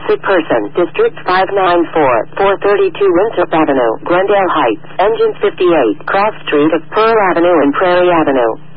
Missing person. District 594, 432 Winthrop Avenue, Glendale Heights. Engine 58. Cross Street of Pearl Avenue and Prairie Avenue.